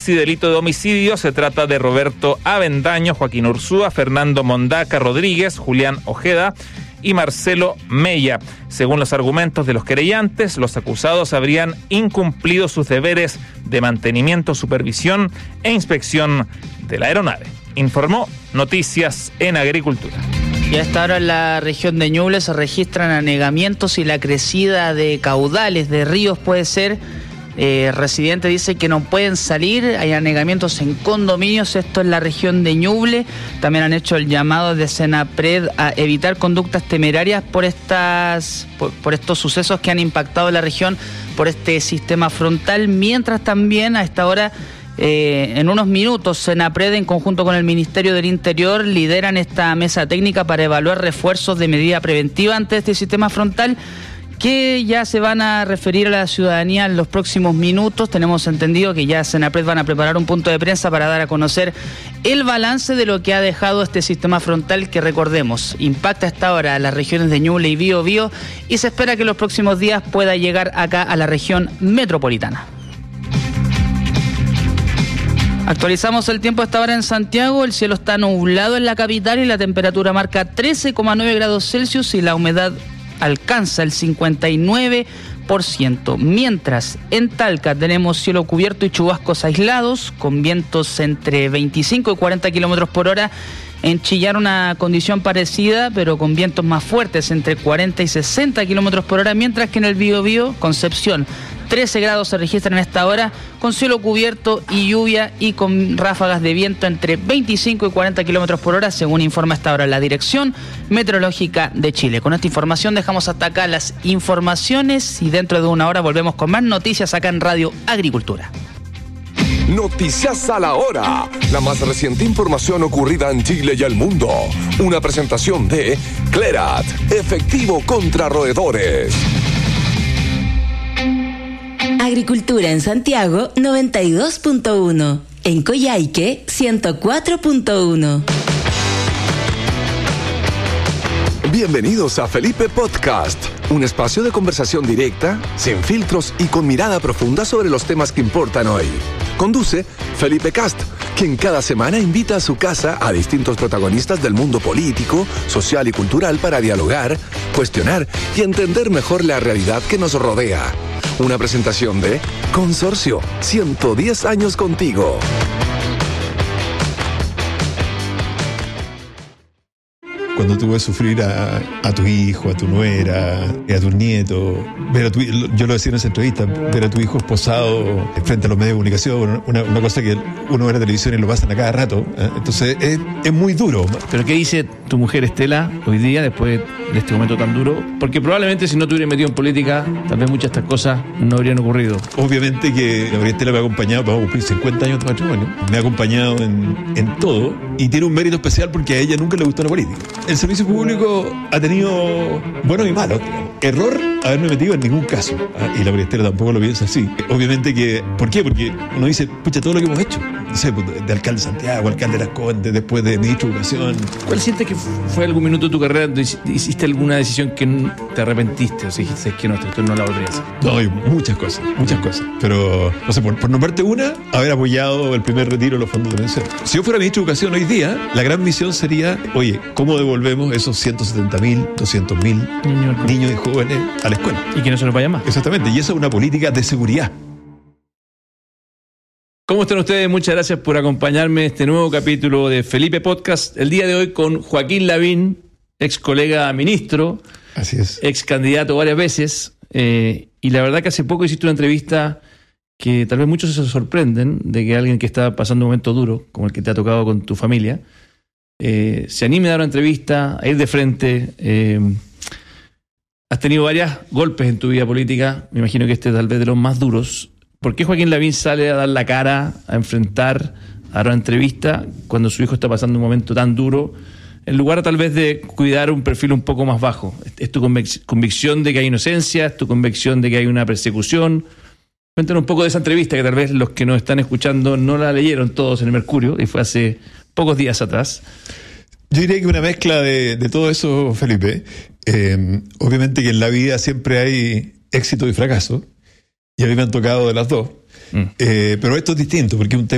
juicio y delito de homicidio. Se trata de Roberto Avendaño, Joaquín Ursúa, Fernando Mondaca Rodríguez, Julián Ojeda y Marcelo Mella. Según los argumentos de los querellantes, los acusados habrían incumplido sus deberes de mantenimiento, supervisión e inspección de la aeronave. Informó Noticias en Agricultura. Y a esta hora en la región de Ñuble se registran anegamientos y la crecida de caudales de ríos puede ser. Residentes dicen que no pueden salir, hay anegamientos en condominios, esto en la región de Ñuble. También han hecho el llamado de Senapred a evitar conductas temerarias por estos sucesos que han impactado la región por este sistema frontal, mientras también a esta hora en unos minutos Senapred en conjunto con el Ministerio del Interior lideran esta mesa técnica para evaluar refuerzos de medida preventiva ante este sistema frontal, que ya se van a referir a la ciudadanía en los próximos minutos. Tenemos entendido que ya Senapred van a preparar un punto de prensa para dar a conocer el balance de lo que ha dejado este sistema frontal que, recordemos, impacta hasta ahora a las regiones de Ñuble y Biobío y se espera que en los próximos días pueda llegar acá a la región metropolitana. Actualizamos el tiempo a esta hora en Santiago. El cielo está nublado en la capital y la temperatura marca 13,9 grados Celsius y la humedad alcanza el 59%. Mientras en Talca tenemos cielo cubierto y chubascos aislados con vientos entre 25 y 40 kilómetros por hora. En Chillán una condición parecida, pero con vientos más fuertes entre 40 y 60 kilómetros por hora, mientras que en el Biobío, Concepción, 13 grados se registran en esta hora, con cielo cubierto y lluvia y con ráfagas de viento entre 25 y 40 kilómetros por hora, según informa esta hora la Dirección Meteorológica de Chile. Con esta información dejamos hasta acá las informaciones y dentro de una hora volvemos con más noticias acá en Radio Agricultura. Noticias a la hora. La más reciente información ocurrida en Chile y el mundo. Una presentación de Clerat, efectivo contra roedores. Agricultura en Santiago 92.1. En Coyhaique 104.1. Bienvenidos a Felipe Podcast, un espacio de conversación directa, sin filtros y con mirada profunda sobre los temas que importan hoy. Conduce Felipe Cast, quien cada semana invita a su casa a distintos protagonistas del mundo político, social y cultural para dialogar, cuestionar y entender mejor la realidad que nos rodea. Una presentación de Consorcio, 110 años contigo. Cuando tú ves sufrir a tu hijo, a tu nuera, a tu nieto, yo lo decía en esa entrevista, ver a tu hijo esposado frente a los medios de comunicación, una cosa que uno ve en la televisión y lo pasan a cada rato, ¿eh? Entonces es muy duro. ¿Pero qué dice tu mujer Estela hoy día, después de este momento tan duro? Porque probablemente si no te hubieras metido en política, tal vez muchas de estas cosas no habrían ocurrido. Obviamente que la María Estela me ha acompañado, vamos a cumplir 50 años de matrimonio, me ha acompañado en todo y tiene un mérito especial porque a ella nunca le gustó la política. El servicio público ha tenido buenos y malos, digamos. Error haberme metido en ningún caso. Y la María Estela tampoco lo piensa así. Obviamente que, ¿por qué? Porque uno dice, pucha, todo lo que hemos hecho. No sé, de alcalde de Santiago, alcalde de Las Condes, después de ministro de Educación. ¿Cuál sientes que fue algún minuto de tu carrera donde hiciste alguna decisión que te arrepentiste? O sea, dijiste que no, esto no la volverías a hacer. No, hay muchas cosas. Pero, no sé, por nombrarte una, haber apoyado el primer retiro de los fondos de pensión. Si yo fuera ministro de Educación hoy día, la gran misión sería, oye, ¿cómo devolvemos esos 170.000, 200.000 niños y jóvenes a la escuela? Y que no se nos vaya más. Exactamente, y esa es una política de seguridad. ¿Cómo están ustedes? Muchas gracias por acompañarme en este nuevo capítulo de Felipe Podcast. El día de hoy con Joaquín Lavín, ex colega ministro. Así es. Ex candidato varias veces. Y la verdad que hace poco hiciste una entrevista que tal vez muchos se sorprenden de que alguien que está pasando un momento duro, como el que te ha tocado con tu familia, se anime a dar una entrevista, a ir de frente. Has tenido varios golpes en tu vida política. Me imagino que este es tal vez de los más duros. ¿Por qué Joaquín Lavín sale a dar la cara, a enfrentar, a dar una entrevista cuando su hijo está pasando un momento tan duro, en lugar tal vez de cuidar un perfil un poco más bajo? ¿Es tu convicción de que hay inocencia? ¿Es tu convicción de que hay una persecución? Cuéntanos un poco de esa entrevista que tal vez los que nos están escuchando no la leyeron todos en el Mercurio, y fue hace pocos días atrás. Yo diría que una mezcla de todo eso, Felipe. Obviamente que en la vida siempre hay éxito y fracaso, y a mí me han tocado de las dos. Pero esto es distinto, porque es un tema